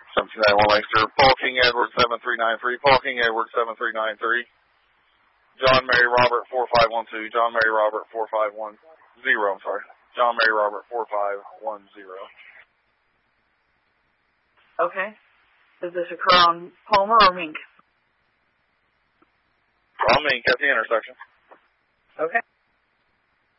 1791 Lancaster. Paul King Edward 7393. Paul King Edward 7393. John Mary Robert 4512. John Mary Robert 4510. I'm sorry. John Mary Robert 4510. Okay. Does this occur on Palmer or Mink? On Mink at the intersection. Okay.